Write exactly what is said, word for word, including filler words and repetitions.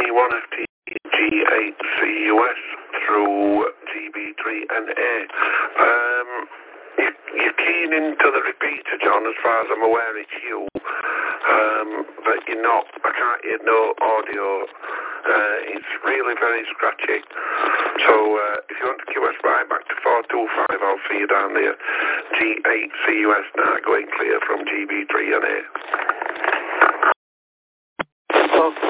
one F T G eight C U S through G B three N A. Um, you, you're keen into the repeater, John, as far as I'm aware it's you. Um, but you're not. I can't hear no audio. Uh, it's really very scratchy. So uh, if you want to Q S by back to four two five, I'll see you down there. G eight C U S now going clear from G B three N A. Okay.